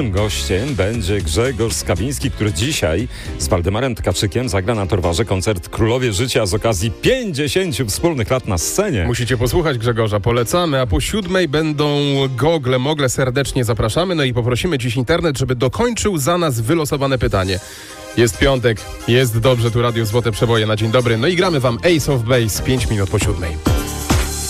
Gościem będzie Grzegorz Skawiński, który dzisiaj z Waldemarem Tkaczykiem zagra na Torwarze koncert Królowie Życia z okazji 50 wspólnych lat na scenie. Musicie posłuchać Grzegorza, polecamy, a po 7:00 będą gogle, mogle, serdecznie zapraszamy. No i poprosimy dziś internet, żeby dokończył za nas wylosowane pytanie. Jest piątek, jest dobrze, tu Radio Złote Przeboje na dzień dobry. No i gramy wam Ace of Base 5 minut po 7:00.